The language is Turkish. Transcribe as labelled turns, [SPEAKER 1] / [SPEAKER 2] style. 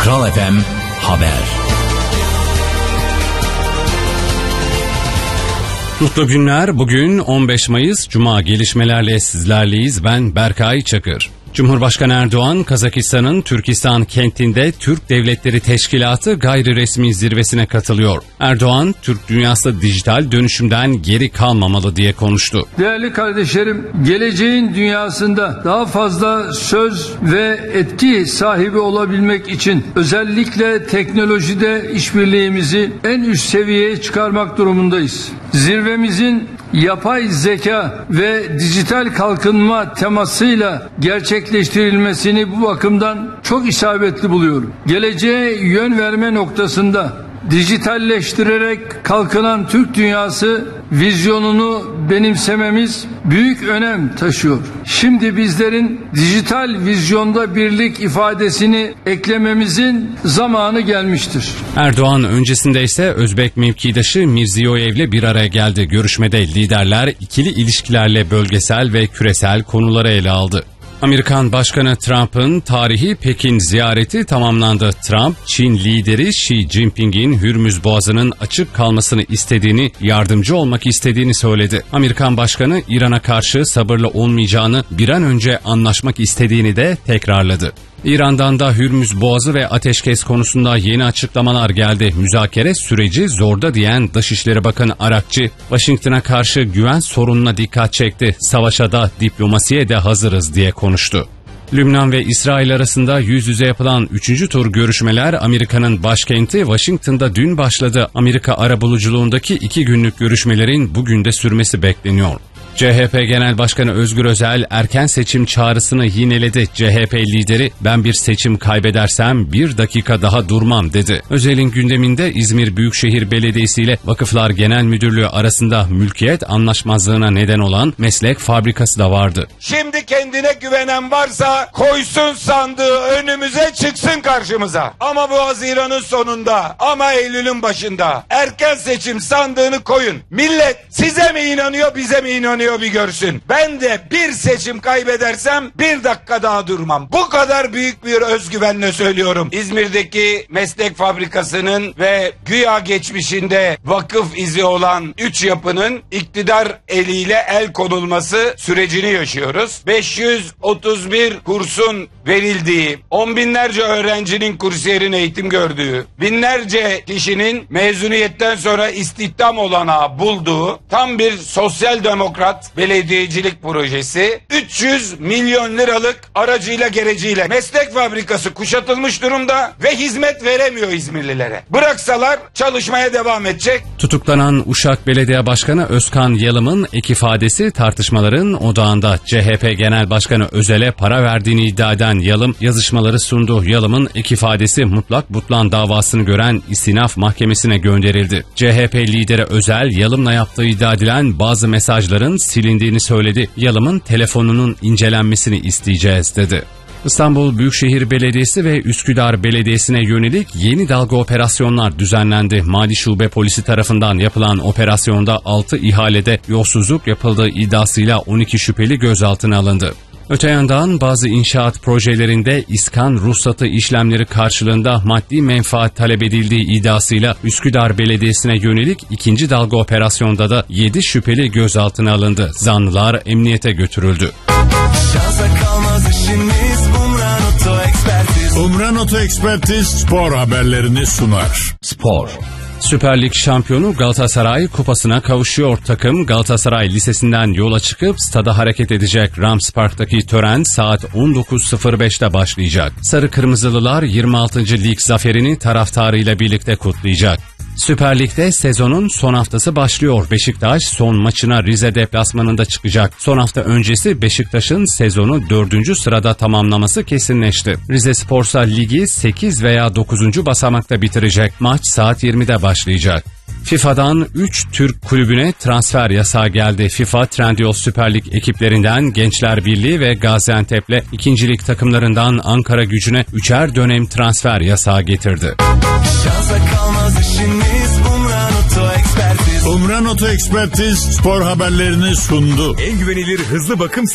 [SPEAKER 1] Kral FM Haber.
[SPEAKER 2] Mutlu günler. Bugün 15 Mayıs Cuma, gelişmelerle sizlerleyiz. Ben Berkay Çakır. Cumhurbaşkanı Erdoğan, Kazakistan'ın Türkistan kentinde Türk Devletleri Teşkilatı gayri resmi zirvesine katılıyor. Erdoğan, Türk dünyası dijital dönüşümden geri kalmamalı diye konuştu.
[SPEAKER 3] Değerli kardeşlerim, geleceğin dünyasında daha fazla söz ve etki sahibi olabilmek için özellikle teknolojide işbirliğimizi en üst seviyeye çıkarmak durumundayız. Zirvemizin yapay zeka ve dijital kalkınma temasıyla gerçekleştirilmesini bu bakımdan çok isabetli buluyorum. Geleceğe yön verme noktasında dijitalleştirerek kalkınan Türk dünyası vizyonunu benimsememiz büyük önem taşıyor. Şimdi bizlerin dijital vizyonda birlik ifadesini eklememizin zamanı gelmiştir.
[SPEAKER 2] Erdoğan öncesinde ise Özbek mevkidaşı Mirziyoyev'le bir araya geldi. Görüşmede liderler ikili ilişkilerle bölgesel ve küresel konuları ele aldı. Amerikan Başkanı Trump'ın tarihi Pekin ziyareti tamamlandı. Trump, Çin lideri Xi Jinping'in Hürmüz Boğazı'nın açık kalmasını istediğini, yardımcı olmak istediğini söyledi. Amerikan Başkanı İran'a karşı sabırlı olmayacağını, bir an önce anlaşmak istediğini de tekrarladı. İran'dan da Hürmüz Boğazı ve ateşkes konusunda yeni açıklamalar geldi. Müzakere süreci zorda diyen Dışişleri Bakanı Arakçı, Washington'a karşı güven sorununa dikkat çekti. Savaşa da diplomasiye de hazırız diye konuştu. Lübnan ve İsrail arasında yüz yüze yapılan 3. tur görüşmeler Amerika'nın başkenti Washington'da dün başladı. Amerika arabuluculuğundaki 2 günlük görüşmelerin bugün de sürmesi bekleniyor. CHP Genel Başkanı Özgür Özel erken seçim çağrısını yineledi. CHP lideri, ben bir seçim kaybedersem 1 dakika daha durmam dedi. Özel'in gündeminde İzmir Büyükşehir Belediyesi ile Vakıflar Genel Müdürlüğü arasında mülkiyet anlaşmazlığına neden olan meslek fabrikası da vardı.
[SPEAKER 4] Şimdi kendine güvenen varsa koysun sandığı önümüze, çıksın karşımıza. Ama bu Haziran'ın sonunda, ama Eylül'ün başında erken seçim sandığını koyun. Millet size mi inanıyor, bize mi inanıyor bir görsün. Ben de bir seçim kaybedersem 1 dakika daha durmam. Bu kadar büyük bir özgüvenle söylüyorum. İzmir'deki meslek fabrikasının ve güya geçmişinde vakıf izi olan 3 yapının iktidar eliyle el konulması sürecini yaşıyoruz. 531 kursun verildiği, 10 binlerce öğrencinin kursiyerin eğitim gördüğü, binlerce kişinin mezuniyetten sonra istihdam olanağı bulduğu tam bir sosyal demokrat belediyecilik projesi, 300 milyon liralık aracıyla gereciyle meslek fabrikası kuşatılmış durumda ve hizmet veremiyor İzmirlilere. Bıraksalar çalışmaya devam edecek.
[SPEAKER 2] Tutuklanan Uşak Belediye Başkanı Özkan Yalım'ın ek ifadesi tartışmaların odağında. CHP Genel Başkanı Özel'e para verdiğini iddia eden Yalım yazışmaları sundu. Yalım'ın ek ifadesi mutlak butlan davasını gören İstinaf Mahkemesi'ne gönderildi. CHP lideri Özel, Yalım'la yaptığı iddia edilen bazı mesajların silindiğini söyledi. Yalım'ın telefonunun incelenmesini isteyeceğiz dedi. İstanbul Büyükşehir Belediyesi ve Üsküdar Belediyesi'ne yönelik yeni dalga operasyonlar düzenlendi. Mali Şube Polisi tarafından yapılan operasyonda 6 ihalede yolsuzluk yapıldığı iddiasıyla 12 şüpheli gözaltına alındı. Öte yandan bazı inşaat projelerinde iskan ruhsatı işlemleri karşılığında maddi menfaat talep edildiği iddiasıyla Üsküdar Belediyesi'ne yönelik 2. dalga operasyonda da 7 şüpheli gözaltına alındı. Zanlılar emniyete götürüldü.
[SPEAKER 5] Umran Oto Ekspertiz spor haberlerini sunar.
[SPEAKER 1] Spor.
[SPEAKER 2] Süper Lig şampiyonu Galatasaray kupasına kavuşuyor. Takım Galatasaray Lisesi'nden yola çıkıp stada hareket edecek. Rams Park'taki tören saat 19.05'te başlayacak. Sarı Kırmızılılar 26. lig zaferini taraftarıyla birlikte kutlayacak. Süper Lig'de sezonun son haftası başlıyor. Beşiktaş son maçına Rize deplasmanında çıkacak. Son hafta öncesi Beşiktaş'ın sezonu 4. sırada tamamlaması kesinleşti. Rizespor'sa ligi 8 veya 9. basamakta bitirecek. Maç saat 20'de başlayacak. FIFA'dan 3 Türk kulübüne transfer yasağı geldi. FIFA, Trendyol Süper Lig ekiplerinden Gençler Birliği ve Gaziantep'le 2. lig takımlarından Ankara Gücü'ne 3'er dönem transfer yasağı getirdi.
[SPEAKER 5] Umran Oto Ekspertiz spor haberlerini sundu.
[SPEAKER 1] En güvenilir hızlı bakım